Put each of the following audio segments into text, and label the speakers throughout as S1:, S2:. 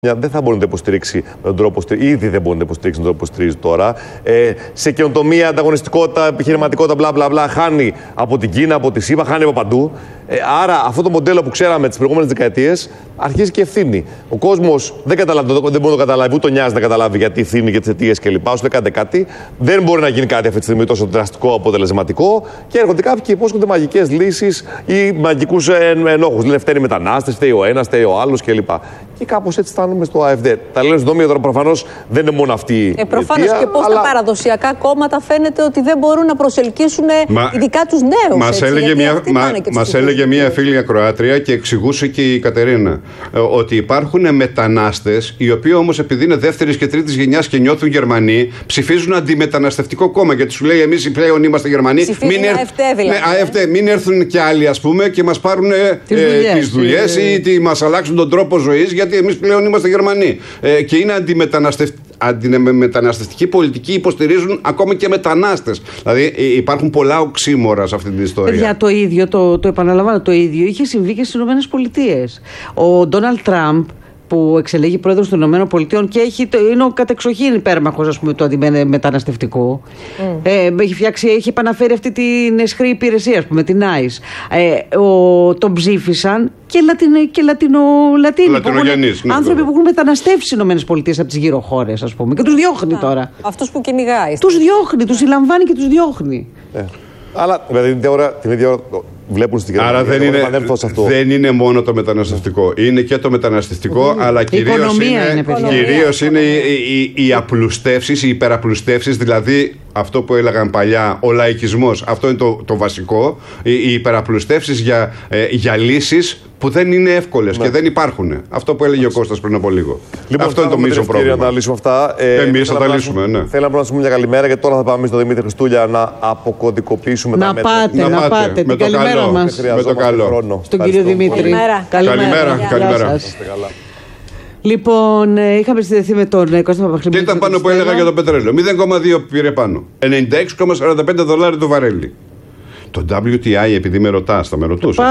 S1: δεν θα μπορεί να το υποστηρίξει με τον τρόπο που ήδη δεν μπορεί να το υποστηρίξει με τον τρόπο που στηρίζει τώρα. Σε καινοτομία, ανταγωνιστικότητα, επιχειρηματικότητα, μπλα μπλα μπλα, χάνει από την Κίνα, από τη ΣΥΠΑ, χάνει από παντού. Άρα αυτό το μοντέλο που ξέραμε τις προηγούμενες δεκαετίες αρχίζει και ευθύνει. Ο κόσμος δεν μπορεί να το καταλάβει, ούτε νοιάζει να καταλάβει γιατί ευθύνει και τις αιτίες κλπ. Όσο δεν κάνετε κάτι, δεν μπορεί να γίνει κάτι αυτή τη στιγμή τόσο δραστικό, αποτελεσματικό και έρχονται κάποιοι και υπόσχονται μαγικές λύσεις ή μαγικούς ενόχους. Λένε φταίνει μετανάστες, φταίει ο ένας, φταίει ο άλλος κλπ. Και κάπως έτσι φτάνουμε στο ΑΕΦΔ. Τα λένε στον τώρα προφανώς δεν είναι μόνο αυτή.
S2: Προφανώς και πώς τα παραδοσιακά κόμματα φαίνεται ότι δεν μπορούν να προσελκύσουν ειδικά τους νέους.
S3: Μας έλεγε μια φίλη ακροάτρια και εξηγούσε και η Κατερίνα ότι υπάρχουν μετανάστες οι οποίοι όμως επειδή είναι δεύτερης και τρίτης γενιάς και νιώθουν Γερμανοί ψηφίζουν αντιμεταναστευτικό κόμμα γιατί σου λέει εμείς πλέον είμαστε Γερμανοί. Μην έρθουν και άλλοι ας πούμε και μας πάρουν τις δουλειές ή μας αλλάξουν τον τρόπο ζωής γιατί εμείς πλέον είμαστε Γερμανοί. Και είναι αντιμεταναστευτική πολιτική, υποστηρίζουν ακόμη και μετανάστες. Δηλαδή υπάρχουν πολλά οξύμορα σε αυτή την ιστορία.
S4: Για το ίδιο, το επαναλαμβάνω, το ίδιο είχε συμβεί και στις ΗΠΑ. Ο Ντόναλντ Τραμπ, που εξελέγει πρόεδρος των ΗΠΑ και είναι ο κατεξοχήν υπέρμαχος, ας πούμε, του αντιμεταναστευτικού. Έχει επαναφέρει αυτή την αισχρή υπηρεσία, ας πούμε, την ICE. Τον ψήφισαν και Λατινογενείς. Άνθρωποι που έχουν μεταναστεύσει στις ΗΠΑ από τις γύρω χώρες, ας πούμε. Και τους διώχνει τώρα.
S2: Αυτούς που κυνηγάει.
S4: Τους διώχνει, τους συλλαμβάνει και τους διώχνει.
S1: Αλλά την ίδια ώρα βλέπουν στην
S3: Άρα δεν είναι μόνο το μεταναστευτικό. Είναι και το μεταναστευτικό, αλλά κυρίως είναι οι απλουστεύσεις, οι υπεραπλουστεύσεις, δηλαδή αυτό που έλεγαν παλιά, ο λαϊκισμός. Αυτό είναι το βασικό. Οι υπεραπλουστεύσεις για λύσεις που δεν είναι εύκολες και δεν υπάρχουν. Αυτό που έλεγε ο Κώστας πριν από λίγο.
S1: Λοιπόν, αυτό είναι το μείζον πρόβλημα. Να λύσουμε αυτά.
S3: Εμείς θα τα λύσουμε, ναι.
S1: Θέλω να πούμε μια καλημέρα, γιατί τώρα θα πάμε στον Δημήτρη Χριστούλια να αποκωδικοποιήσουμε τα μέτρα.
S4: Να πάτε. Την καλημέρα μας.
S3: Με το καλό.
S4: Στον κύριο Δημήτρη.
S3: Καλημέρα.
S4: Λοιπόν, είχαμε συνδεθεί με τον Κώστα Παπαχρήμπο.
S3: Τι ήταν πάνω που έλεγα για το πετρέλαιο. 0,2 πήρε πάνω. $96,45 το βαρέλι. Το WTI, επειδή με ρωτάς, θα με ρωτούσε.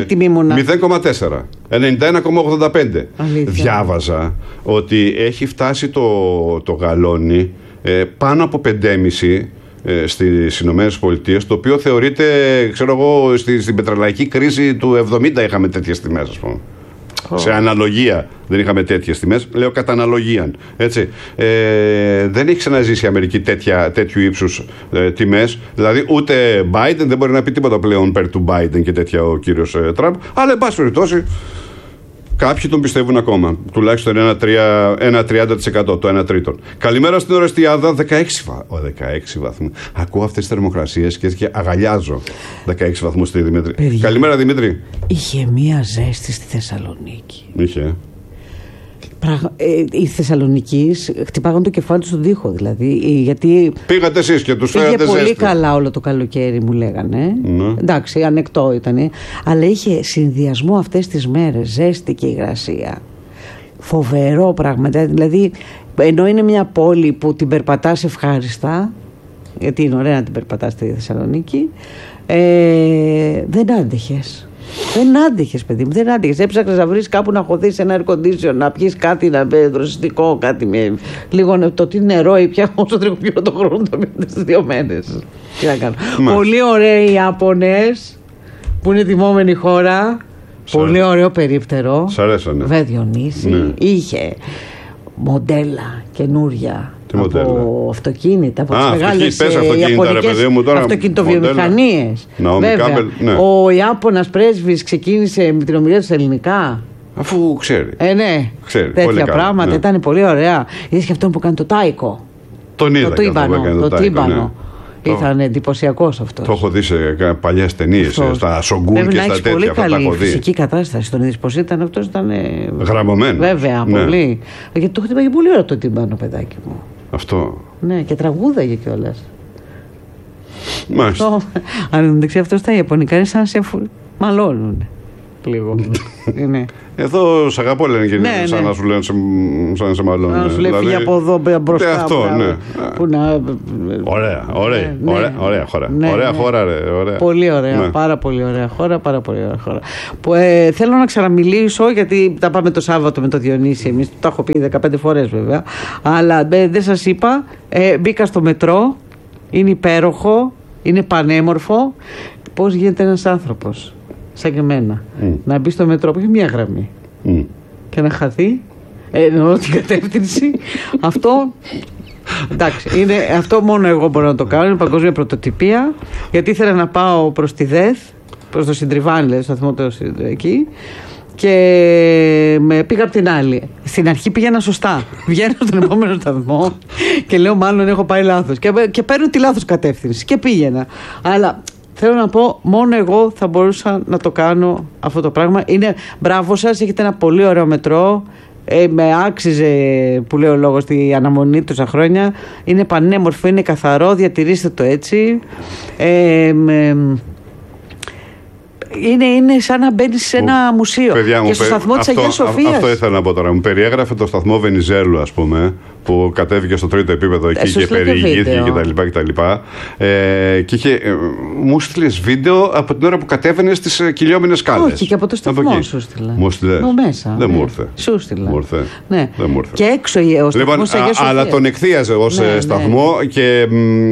S3: 0,4. 91,85. Διάβαζα ότι έχει φτάσει το γαλόνι πάνω από 5,5 στις Ηνωμένες Πολιτείες, το οποίο θεωρείται, ξέρω εγώ, στην πετρελαϊκή κρίση του 70 είχαμε τέτοιες τιμές, ας πούμε. Σε αναλογία δεν είχαμε τέτοιες τιμές, λέω κατά αναλογία. Έτσι. Δεν έχει ξαναζήσει η Αμερική τέτοιου ύψους τιμές. Δηλαδή ούτε Biden δεν μπορεί να πει τίποτα πλέον περί του Biden και τέτοια ο κύριος Τραμπ. Αλλά εν πάση περιπτώσει κάποιοι τον πιστεύουν ακόμα. Τουλάχιστον ένα 30%, το 1 τρίτο. Καλημέρα στην Ορεστιάδα, 16 βαθμούς. Ακούω αυτές τις θερμοκρασίες και αγκαλιάζω 16 βαθμούς στη Δημήτρη.
S4: Παιδιά,
S3: καλημέρα Δημήτρη.
S4: Είχε μία ζέστη στη Θεσσαλονίκη.
S3: Είχε.
S4: Οι Θεσσαλονικείς χτυπάγαν το κεφάλι του στον τοίχο, δηλαδή. Γιατί
S3: πήγατε εσείς και τους φέρατε
S4: ζέστη. Είχε πολύ
S3: ζέστη.
S4: καλά όλο το καλοκαίρι, μου λέγανε. Εντάξει, ανεκτό ήταν. Αλλά είχε συνδυασμό αυτές τις μέρες, ζέστη και υγρασία. Φοβερό πράγμα. Δηλαδή, ενώ είναι μια πόλη που την περπατάς ευχάριστα, γιατί είναι ωραία να την περπατάς στη Θεσσαλονίκη, δεν άντεχες. Δεν άντεχες, παιδί μου, δεν άντεχες. Έψαξες να βρεις κάπου να χωθείς ένα air condition, να πιεις κάτι δροσιστικό, κάτι με λίγο το τι νερό ή πια όσο τριγωπιό το χρόνο το μείνετε στις 2 μέρες. Τι να κάνω. Πολύ ωραίοι οι Ιάπωνες που είναι τιμόμενη χώρα. Πολύ ωραίο περίπτερο.
S3: Σ' αρέσανε.
S4: Βέβαια Διονύση. Ναι. Είχε μοντέλα καινούρια. Από αυτοκίνητα, από τις μεγάλες ιαπωνικές αυτοκινητοβιομηχανίες. Βέβαια, ο Ιάπωνας πρέσβης ξεκίνησε με την ομιλία του στα ελληνικά.
S3: Αφού ξέρει.
S4: Ναι,
S3: ξέρει.
S4: Τέτοια πράγματα, ναι. Ήταν πολύ ωραία. Είδες και αυτόν που κάνει το τάικο.
S3: Τον είδα.
S4: Το τύμπανο. Ήταν εντυπωσιακός αυτό.
S3: Το έχω δει σε παλιές ταινίες, στα Σογκούν και στα τέτοια.
S4: Πολύ καλή φυσική κατάσταση. Τον είδες πως ήταν, αυτός ήταν
S3: γραμμωμένο.
S4: Βέβαια, πολύ. Γιατί το χτύπαγε πολύ ωραίο το τύμπανο, παιδάκι μου.
S3: Αυτό.
S4: Ναι, και τραγούδαγε κιόλας.
S3: Μάλιστα.
S4: Αν δεν ξέρει αυτό στα Ιαπωνικά είναι σαν σε μαλώνουν. λίγο. Είναι.
S3: Εδώ σ' αγαπώ λένε και σαν να σου λένε σαν να σε μαλώνουν.
S4: Να σου λέει φύγει από εδώ μπροστά.
S3: Αυτό, ναι. Ωραία χώρα. Ωραία χώρα, ρε.
S4: Πολύ ωραία. Πάρα πολύ ωραία χώρα. Θέλω να ξαναμιλήσω, γιατί τα πάμε το Σάββατο με το Διονύση. Εμείς το έχω πει 15 φορές βέβαια. Αλλά δεν σας είπα. Μπήκα στο μετρό. Είναι υπέροχο. Είναι πανέμορφο. Πώς γίνεται ένας άνθρωπος σαν και εμένα να μπει στο μετρό που έχει μία γραμμή και να χαθεί, εννοώ την κατεύθυνση. Αυτό, εντάξει, αυτό μόνο εγώ μπορώ να το κάνω. Είναι παγκόσμια πρωτοτυπία, γιατί ήθελα να πάω προς τη ΔΕΘ, προς το Συντριβάνι, δηλαδή, στο σταθμό εκεί, και πήγα από την άλλη. Στην αρχή πήγαινα σωστά. Βγαίνω στον επόμενο σταθμό και λέω μάλλον έχω πάει λάθος, και παίρνω τη λάθος κατεύθυνση και πήγαινα. Αλλά θέλω να πω, μόνο εγώ θα μπορούσα να το κάνω αυτό το πράγμα. Μπράβο σας, έχετε ένα πολύ ωραίο μετρό. Με άξιζε, που λέει ο λόγος, στη αναμονή τόσα χρόνια. Είναι πανέμορφο, είναι καθαρό, διατηρήστε το έτσι. Είναι σαν να μπαίνει σε ένα μουσείο.
S3: Παιδιά μου,
S4: και στο σταθμό της Αγίας Σοφίας.
S3: Αυτό ήθελα να πω τώρα. Μου περιέγραφε το σταθμό Βενιζέλου, ας πούμε, που κατέβηκε στο 3ο επίπεδο εκεί και περιηγήθηκε κτλ. Και μου στείλες βίντεο από την ώρα που κατέβαινε στις κυλιόμενες σκάλες.
S4: Όχι, και από το σταθμό σου στείλα.
S3: Μου στείλες.
S4: Μέσα.
S3: Δεν μου ήρθε.
S4: Σου στείλα.
S3: Δεν μου ήρθε.
S4: Και έξω ο σταθμός Αγίας Σοφίας.
S3: Αλλά τον εκθίαζε ως σταθμό και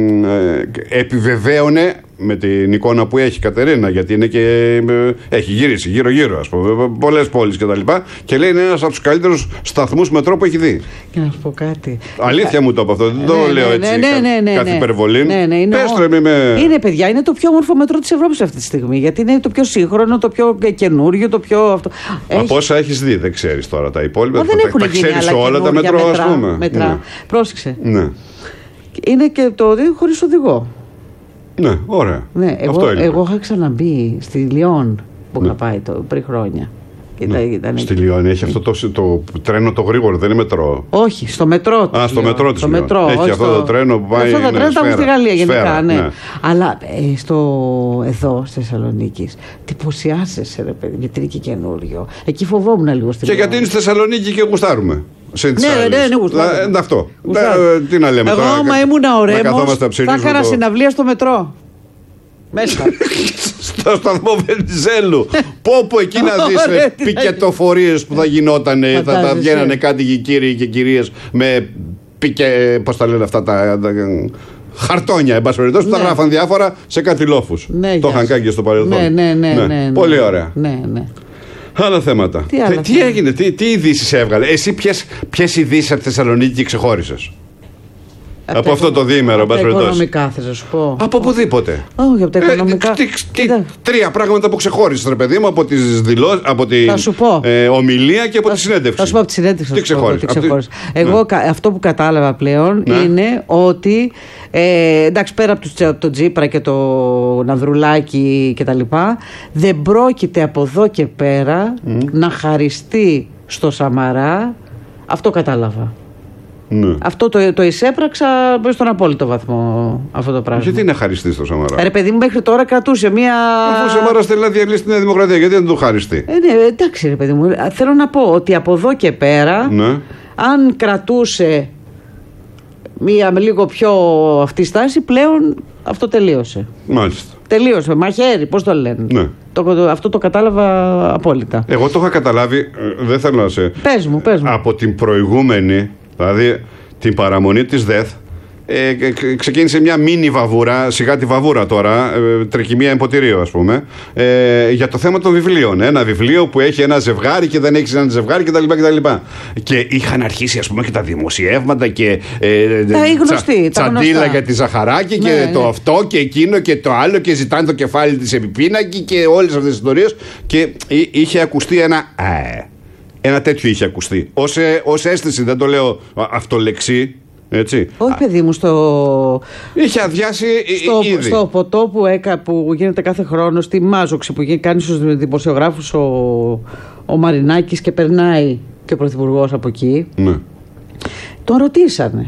S3: επιβεβαίωνε με την εικόνα που έχει η Κατερίνα, γιατί είναι έχει γυρίσει γύρω-γύρω, ας πούμε, πολλές πόλεις κτλ. Και λέει είναι ένας από τους καλύτερους σταθμούς μετρό που έχει δει.
S4: Και να σου πω κάτι.
S3: Αλήθεια μου το είπα αυτό, δεν το λέω έτσι κάθε υπερβολή.
S4: Είναι, παιδιά, είναι το πιο όμορφο μετρό της Ευρώπης αυτή τη στιγμή. Γιατί είναι το πιο σύγχρονο, το πιο καινούριο, το πιο αυτό.
S3: Από όσα έχεις δει, δεν ξέρεις τώρα τα υπόλοιπα.
S4: Δεν έχουν γίνει
S3: ξέρεις όλα τα μετρό, ας πούμε.
S4: Πρόσεξε. Είναι και το χωρίς οδηγό.
S3: Ναι, ωραία.
S4: Ναι, εγώ είχα ξαναμπεί στη Λιόν που είχα πάει πριν χρόνια.
S3: Στη Λιόν έχει αυτό το τρένο το γρήγορο, δεν είναι μετρό.
S4: Όχι, στο μετρό.
S3: Στο μετρό της Λιόν. Έχει αυτό το τρένο που πάει.
S4: Αυτό το τρένο ήταν στη Γαλλία γενικά, ναι. Αλλά εδώ στη Θεσσαλονίκη εντυπωσιάζεσαι, ρε παιδί, γιατί είναι και καινούριο. Εκεί φοβόμουν λίγο στη Λιόν.
S3: Και γιατί είναι στη Θεσσαλονίκη και γουστάρουμε.
S4: Ναι, γουστάρουμε.
S3: Αυτό. Τι να λέμε
S4: τώρα. Εγώ, άμα ήμουν ωρέμος, θα έκανα συναυλία στο μετρό. Μέσα.
S3: Στο σταθμό Βενιζέλου. Πω εκεί να δεις πικετοφορίες που θα γινότανε. Θα βγαίνανε κάτι κύριοι και κυρίες με πώς τα λένε αυτά τα χαρτόνια, εν πάση περιπτώσει, που τα γράφαν διάφορα σε κάτι λόφους. Το είχαν κάνει και στο παρελθόν.
S4: Ναι.
S3: Πολύ ωραία.
S4: Ναι.
S3: Άλλα θέματα. Τι έγινε, τι ειδήσεις έβγαλε. Εσύ ποιες ειδήσεις από τη Θεσσαλονίκη ξεχώρισες? Από αυτό το διήμερο,
S4: από τα οικονομικά, θες να σου πω.
S3: Από οπουδήποτε.
S4: Όχι, από τα οικονομικά.
S3: Τρία πράγματα που ξεχώρισες, ρε παιδί μου, από τις δηλώσεις, από την ομιλία και από τη συνέντευξη.
S4: Θα σου πω από τη συνέντευξη.
S3: Τι ξεχώρισες?
S4: Εγώ αυτό που κατάλαβα πλέον είναι ότι εντάξει, πέρα από τον Τσίπρα και τον Ανδρουλάκη κτλ., δεν πρόκειται από εδώ και πέρα να χαριστεί στο Σαμαρά. Αυτό κατάλαβα. Ναι. Αυτό το εισέπραξα στον απόλυτο βαθμό αυτό το πράγμα.
S3: Γιατί να χαριστεί στο Σαμαρά?
S4: Ρε παιδί μου, μέχρι τώρα κρατούσε μία.
S3: Αφού ο Σαμαράς θέλει να διαλύσει τη Νέα Δημοκρατία, γιατί δεν του χαριστεί?
S4: Ναι, εντάξει, ρε παιδί μου. Θέλω να πω ότι από εδώ και πέρα, αν κρατούσε μία με λίγο πιο αυτή στάση, πλέον αυτό τελείωσε.
S3: Μάλιστα.
S4: Τελείωσε. Μαχαίρι, πώς το λένε. Ναι. Αυτό το κατάλαβα απόλυτα.
S3: Εγώ το είχα καταλάβει, δεν θέλω να σε.
S4: Πες μου.
S3: Από την προηγούμενη. Δηλαδή την παραμονή της ΔΕΘ ξεκίνησε μια μίνι βαβούρα, σιγά τη βαβούρα τώρα, τρικυμία εμποτηρίου ας πούμε, για το θέμα των βιβλίων. Ένα βιβλίο που έχει ένα ζευγάρι και δεν έχει ένα ζευγάρι κτλ. Και είχαν αρχίσει ας πούμε και τα δημοσιεύματα και τσαντίλα για τη Ζαχαράκη και το αυτό και εκείνο και το άλλο και ζητάνε το κεφάλι της Επιπίνακη και όλες αυτές τις ιστορίες, και είχε ακουστεί ένα τέτοιο είχε ακουστεί. Ως αίσθηση, δεν το λέω αυτολεξί, έτσι.
S4: Όχι, παιδί μου,
S3: είχε αδειάσει ήδη.
S4: Στο ποτό που γίνεται κάθε χρόνο, στη Μάζοξη, που κάνει στους δημοσιογράφους ο Μαρινάκης και περνάει και ο Πρωθυπουργός από εκεί. Ναι. Τον ρωτήσανε.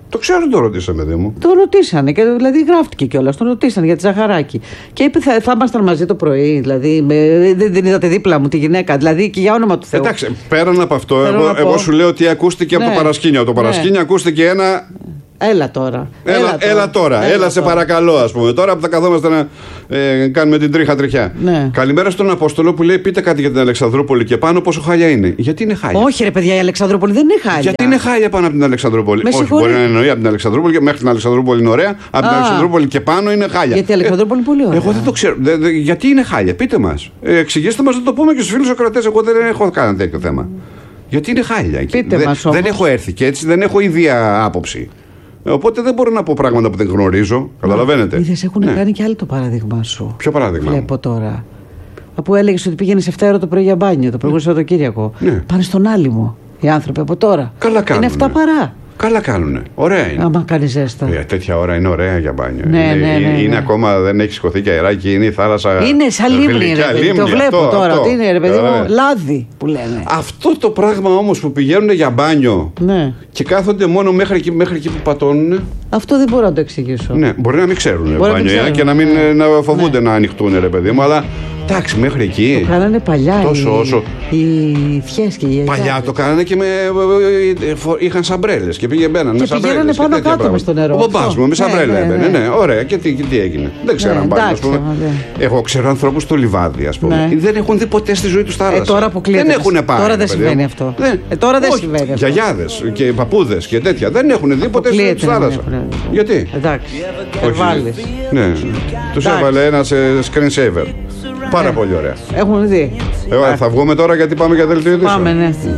S3: Το ξέρω, το ρωτήσαμε, παιδί μου.
S4: Το ρωτήσανε, και δηλαδή γράφτηκε κιόλας. Το ρωτήσανε για τη Ζαχαράκη. Και είπε θα ήμασταν μαζί το πρωί. Δηλαδή, δεν είδατε δίπλα μου τη γυναίκα. Δηλαδή, και για όνομα του Θεού.
S3: Εντάξει, πέραν από αυτό, εγώ σου λέω ότι ακούστηκε από το παρασκήνιο. Το παρασκήνιο ακούστηκε ένα.
S4: Έλα τώρα.
S3: Έλα σε παρακαλώ, ας πούμε. Τώρα που θα καθόμαστε να κάνουμε την τρίχα τριχιά.
S4: Ναι.
S3: Καλημέρα στον Απόστολο που λέει: πείτε κάτι για την Αλεξανδρούπολη και πάνω, πόσο χάλια είναι. Γιατί είναι χάλια?
S4: Όχι, ρε παιδιά, η Αλεξανδρούπολη δεν είναι χάλια.
S3: Γιατί είναι χάλια πάνω από την Αλεξανδρούπολη? Όχι, μπορεί να εννοεί από την Αλεξανδρούπολη και μέχρι την Αλεξανδρούπολη είναι ωραία. Από την Αλεξανδρούπολη και πάνω είναι χάλια.
S4: Γιατί η Αλεξανδρούπολη είναι πολύ ωραία.
S3: Εγώ δεν το ξέρω. Γιατί είναι χάλια, πείτε μας. Εξηγήστε μας, να το πούμε και στους φίλους ακροατές. Εγώ δεν έχω κανένα τέτοιο θέμα. Γιατί είναι χάλια. Δεν έχω έρθει και έτσι δεν έχω ίδια άποψη. Οπότε δεν μπορώ να πω πράγματα που δεν γνωρίζω. Καταλαβαίνετε.
S4: Είδες, έχουν κάνει και άλλο το παράδειγμα σου.
S3: Ποιο παράδειγμα?
S4: Βλέπω τώρα. Αφού έλεγες ότι πήγαινε 7 ώρα το πρωί για μπάνιο το προηγούμενο Σαββατοκύριακο.
S3: Ναι.
S4: Πάνε στον Άλυμο οι άνθρωποι από τώρα.
S3: Καλά κάνουν.
S4: Είναι 7 παρά.
S3: Καλά κάνουνε. Ωραία είναι.
S4: Άμα κάνει ζέστα.
S3: Τέτοια ώρα είναι ωραία για μπάνιο.
S4: Ναι.
S3: Είναι ακόμα, δεν έχει σηκωθεί και αεράκι, είναι η θάλασσα.
S4: Είναι σαν λίμνη, ρε παιδί. Το βλέπω τώρα. Τι είναι, ρε παιδί μου, λάδι που λένε.
S3: Αυτό το πράγμα όμως που πηγαίνουν για μπάνιο και κάθονται μόνο μέχρι εκεί που πατώνουν.
S4: Αυτό δεν μπορώ να το εξηγήσω.
S3: Ναι, μπορεί να μην ξέρουν μπάνιο και να μην φοβούνται να ανοιχτούν, ρε παιδί μου, αλλά. Εντάξει, μέχρι εκεί.
S4: Το κάνανε παλιά.
S3: Όσο.
S4: Οι θιές και οι γιαγιάδες.
S3: Παλιά το κάνανε και είχαν σαμπρέλες και μπαίνανε με σαμπρέλες.
S4: Και πηγαίνανε πάνω κάτω μες στο νερό.
S3: Ο μπαμπάς μου με σαμπρέλα έμπαινε. Ναι, ωραία. Και τι έγινε? Δεν ξέραν πάλι, ας πούμε. Εγώ ξέρω ανθρώπους στο λιβάδι, ας πούμε. Δεν έχουν δει ποτέ στη ζωή τους θάλασσα.
S4: Τώρα που κλείνει.
S3: Δεν έχουν πάει.
S4: Τώρα δεν συμβαίνει αυτό. Τώρα δεν συμβαίνει αυτό.
S3: Γιαγιάδες και παππούδες και τέτοια δεν έχουν δει ποτέ στη ζωή τους θάλασσα. Γιατί?
S4: Εντάξει.
S3: Ναι. Τους έβαλε ένα screen saver. Πάρα πολύ ωραία.
S4: Έχουν δει.
S3: Θα βγούμε τώρα γιατί πάμε για δελτίο ειδήσεων.
S4: Πάμε, ναι.